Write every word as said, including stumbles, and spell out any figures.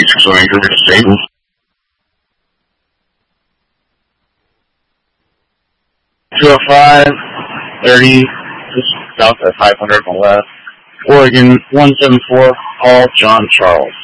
six oh Anchor disabled. two oh five, thirty, just south at five hundred on the left. Oregon, one seven four, call John Charles.